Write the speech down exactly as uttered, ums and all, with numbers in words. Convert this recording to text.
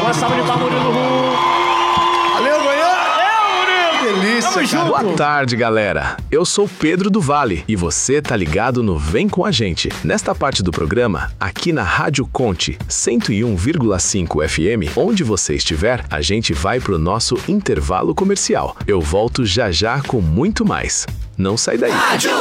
Uma salva de palmas, Murilo Hu. Valeu, Goiânia! Delícia, Tamo junto. Boa tarde, galera. Eu sou Pedro do Vale e você tá ligado no Vem Com a Gente. Nesta parte do programa, aqui na Rádio Conte cento e um vírgula cinco F M, onde você estiver, a gente vai pro nosso intervalo comercial. Eu volto já já com muito mais. Não sai daí. Rádio